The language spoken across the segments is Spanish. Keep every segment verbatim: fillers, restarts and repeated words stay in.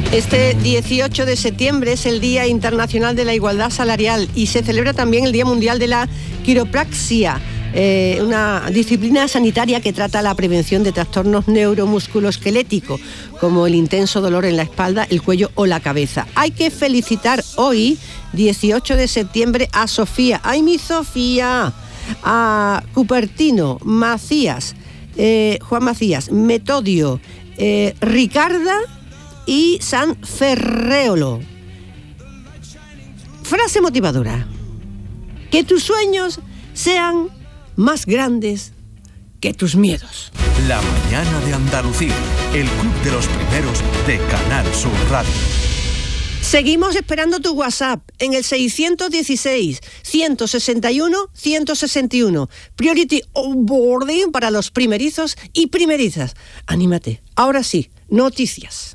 Este dieciocho de septiembre es el Día Internacional de la Igualdad Salarial y se celebra también el Día Mundial de la Quiropraxia, eh, una disciplina sanitaria que trata la prevención de trastornos neuromusculoesqueléticos, como el intenso dolor en la espalda, el cuello o la cabeza. Hay que felicitar hoy, dieciocho de septiembre, a Sofía, ¡ay mi Sofía!, a Cupertino, Macías, eh, Juan Macías, Metodio, eh, Ricarda y San Ferréolo. Frase motivadora: que tus sueños sean más grandes que tus miedos. La mañana de Andalucía, el club de los primeros de Canal Sur Radio. Seguimos esperando tu WhatsApp en el seiscientos dieciséis, ciento sesenta y uno, ciento sesenta y uno. Priority onboarding para los primerizos y primerizas. Anímate. Ahora sí, noticias.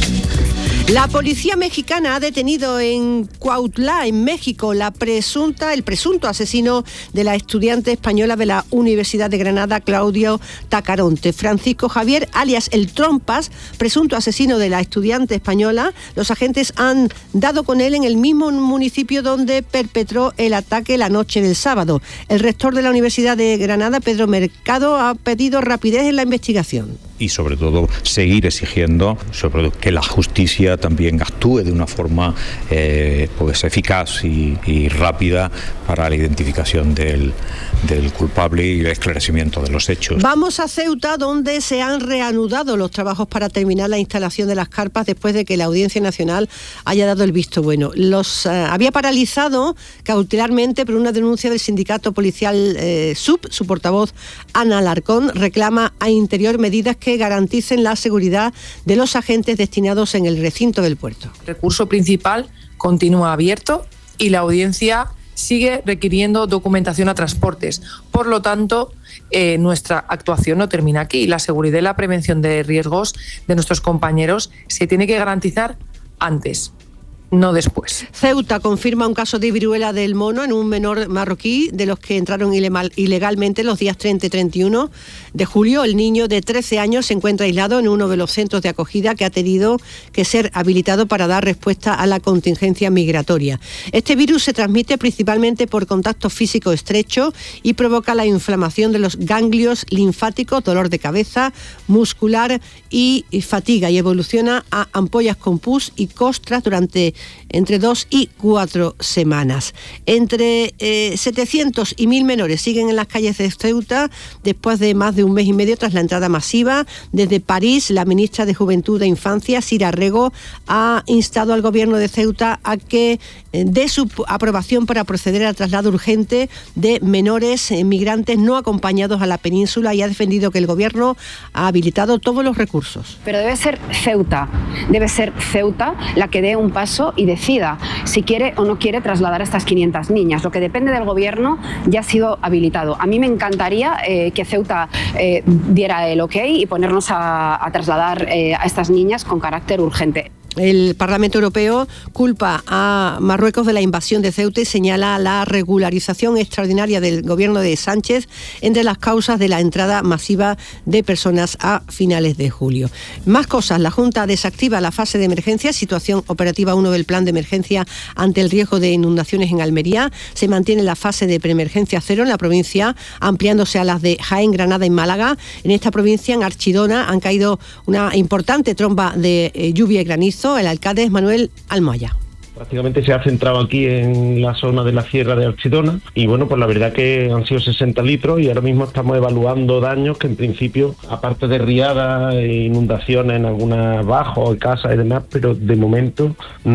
La policía mexicana ha detenido en Cuautla, en México, la presunta, el presunto asesino de la estudiante española de la Universidad de Granada, Claudio Tacaronte. Francisco Javier, alias El Trompas, presunto asesino de la estudiante española. Los agentes han dado con él en el mismo municipio donde perpetró el ataque la noche del sábado. El rector de la Universidad de Granada, Pedro Mercado, ha pedido rapidez en la investigación. Y sobre todo seguir exigiendo sobre todo que la justicia también actúe de una forma eh, pues eficaz y, y rápida para la identificación del, del culpable y el esclarecimiento de los hechos. Vamos a Ceuta, donde se han reanudado los trabajos para terminar la instalación de las carpas después de que la Audiencia Nacional haya dado el visto bueno. Los eh, había paralizado cautelarmente por una denuncia del sindicato policial eh, S U P. Su portavoz, Ana Alarcón, reclama a Interior medidas que que garanticen la seguridad de los agentes destinados en el recinto del puerto. El recurso principal continúa abierto y la audiencia sigue requiriendo documentación a transportes. Por lo tanto, eh, nuestra actuación no termina aquí. La seguridad y la prevención de riesgos de nuestros compañeros se tiene que garantizar antes, no después. Ceuta confirma un caso de viruela del mono en un menor marroquí de los que entraron ilegalmente los días treinta y treinta y uno de julio. El niño de trece años se encuentra aislado en uno de los centros de acogida que ha tenido que ser habilitado para dar respuesta a la contingencia migratoria. Este virus se transmite principalmente por contacto físico estrecho y provoca la inflamación de los ganglios linfáticos, dolor de cabeza, muscular y fatiga, y evoluciona a ampollas con pus y costras durante entre dos y cuatro semanas. Entre eh, setecientos y mil menores siguen en las calles de Ceuta después de más de un mes y medio tras la entrada masiva. Desde París, la ministra de Juventud e Infancia, Sira Rego, ha instado al gobierno de Ceuta a que eh, dé su aprobación para proceder al traslado urgente de menores eh, migrantes no acompañados a la península, y ha defendido que el gobierno ha habilitado todos los recursos. Pero debe ser Ceuta, debe ser Ceuta la que dé un paso y decida si quiere o no quiere trasladar a estas quinientas niñas. Lo que depende del gobierno ya ha sido habilitado. A mí me encantaría eh, que Ceuta eh, diera el ok y ponernos a, a trasladar eh, a estas niñas con carácter urgente. El Parlamento Europeo culpa a Marruecos de la invasión de Ceuta y señala la regularización extraordinaria del gobierno de Sánchez entre las causas de la entrada masiva de personas a finales de julio. Más cosas. La Junta desactiva la fase de emergencia, situación operativa uno del plan de emergencia ante el riesgo de inundaciones en Almería. Se mantiene la fase de preemergencia cero en la provincia, ampliándose a las de Jaén, Granada y Málaga. En esta provincia, en Archidona, han caído una importante tromba de eh, lluvia y granizo. El alcalde es Manuel Almohaya. Prácticamente se ha centrado aquí en la zona de la Sierra de Archidona y bueno, pues la verdad que han sido sesenta litros y ahora mismo estamos evaluando daños que en principio, aparte de riadas e inundaciones en algunas bajos, casas y demás, pero de momento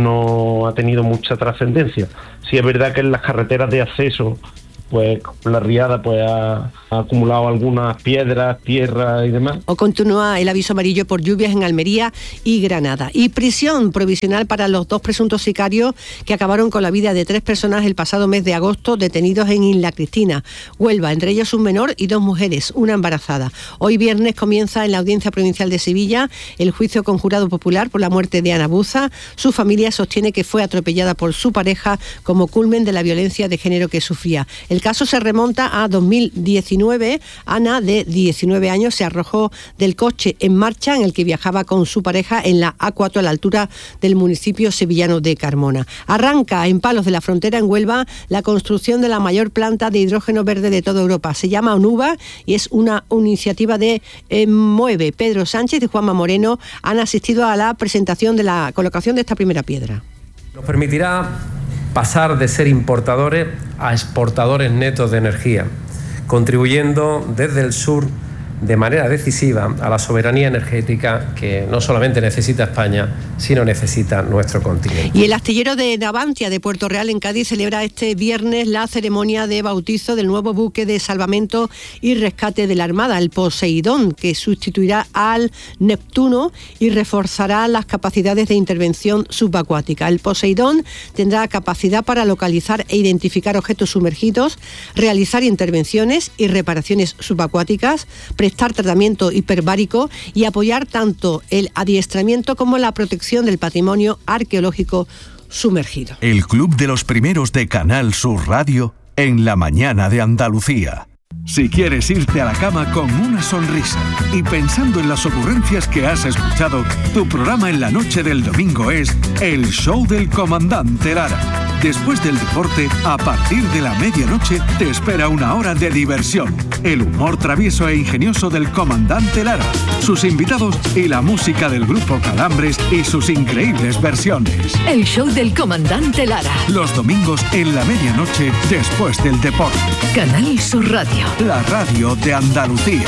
no ha tenido mucha trascendencia. Sí es verdad que en las carreteras de acceso, pues la riada pues ha, ha acumulado algunas piedras, tierra y demás. O continúa el aviso amarillo por lluvias en Almería y Granada. Y prisión provisional para los dos presuntos sicarios que acabaron con la vida de tres personas el pasado mes de agosto, detenidos en Isla Cristina, Huelva, entre ellos un menor y dos mujeres, una embarazada. Hoy viernes comienza en la Audiencia Provincial de Sevilla el juicio con jurado popular por la muerte de Ana Buza. Su familia sostiene que fue atropellada por su pareja como culmen de la violencia de género que sufría. El El caso se remonta a dos mil diecinueve. Ana, de diecinueve años, se arrojó del coche en marcha en el que viajaba con su pareja en la A cuatro a la altura del municipio sevillano de Carmona. Arranca en Palos de la Frontera, en Huelva, la construcción de la mayor planta de hidrógeno verde de toda Europa. Se llama ONUVA y es una iniciativa de eh, Mueve. Pedro Sánchez y Juanma Moreno han asistido a la presentación de la colocación de esta primera piedra. Nos permitirá pasar de ser importadores a exportadores netos de energía, contribuyendo desde el sur de manera decisiva a la soberanía energética que no solamente necesita España, sino necesita nuestro continente. Y el astillero de Navantia de Puerto Real, en Cádiz, celebra este viernes la ceremonia de bautizo del nuevo buque de salvamento y rescate de la Armada, el Poseidón, que sustituirá al Neptuno y reforzará las capacidades de intervención subacuática. El Poseidón tendrá capacidad para localizar e identificar objetos sumergidos, realizar intervenciones y reparaciones subacuáticas, prestar tratamiento hiperbárico y apoyar tanto el adiestramiento como la protección del patrimonio arqueológico sumergido. El Club de los Primeros de Canal Sur Radio en la mañana de Andalucía. Si quieres irte a la cama con una sonrisa y pensando en las ocurrencias que has escuchado, tu programa en la noche del domingo es El Show del Comandante Lara. Después del deporte, a partir de la medianoche, te espera una hora de diversión. El humor travieso e ingenioso del Comandante Lara, sus invitados y la música del grupo Calambres y sus increíbles versiones. El Show del Comandante Lara. Los domingos en la medianoche, después del deporte. Canal Sur Radio. La radio de Andalucía.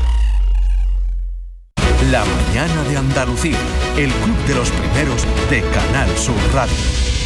La mañana de Andalucía. El club de los primeros de Canal Sur Radio.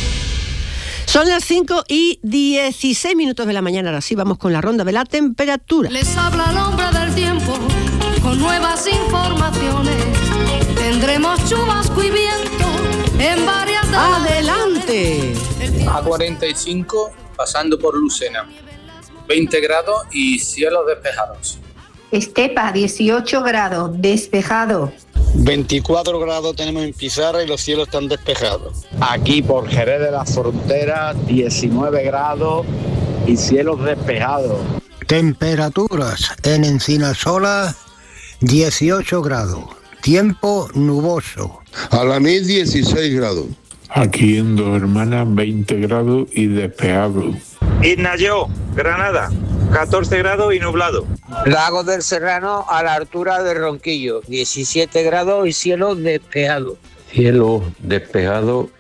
Son las cinco y dieciséis minutos de la mañana. Ahora sí vamos con la ronda de la temperatura. Les habla el hombre del tiempo con nuevas informaciones. Tendremos chubasco y viento en varias... ¡Adelante! A cuarenta y cinco, pasando por Lucena. veinte grados y cielos despejados. Estepa, dieciocho grados, despejado. veinticuatro grados tenemos en Pizarra y los cielos están despejados. Aquí por Jerez de la Frontera, diecinueve grados y cielos despejados. Temperaturas en Encinasola, dieciocho grados. Tiempo nuboso. Alamís, dieciséis grados. Aquí en Dos Hermanas, veinte grados y despejado. Ignayó, Granada, catorce grados y nublado. Lago del Serrano, a la altura de Ronquillo, diecisiete grados y cielo despejado. Cielo despejado,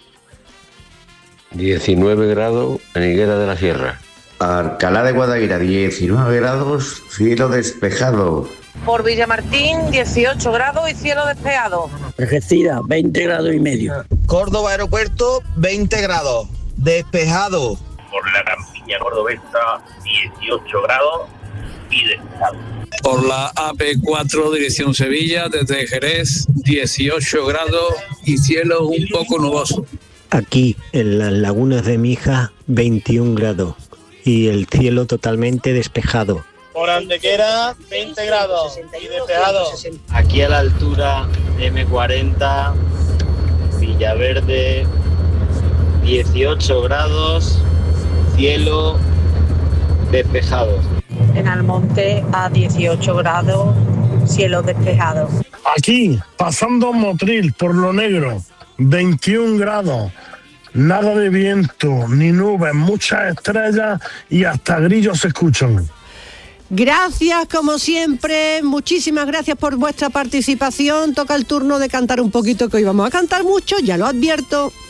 diecinueve grados en Higuera de la Sierra. Alcalá de Guadaira, diecinueve grados, cielo despejado. Por Villamartín, dieciocho grados y cielo despejado. Algeciras, veinte grados y medio. Córdoba Aeropuerto, veinte grados, despejado. Por la Campiña Cordobesa, dieciocho grados y despejado. Por la A P cuatro, dirección Sevilla, desde Jerez, dieciocho grados y cielo un poco nuboso. Aquí, en las lagunas de Mija, veintiún grados y el cielo totalmente despejado. Por Antequera, veinte grados y despejado. Aquí a la altura eme cuarenta, Villaverde, dieciocho grados, cielo despejado. En Almonte a dieciocho grados, cielo despejado. Aquí, pasando Motril por Lo Negro, veintiún grados, nada de viento, ni nubes, muchas estrellas y hasta grillos se escuchan. Gracias, como siempre, muchísimas gracias por vuestra participación. Toca el turno de cantar un poquito, que hoy vamos a cantar mucho, ya lo advierto.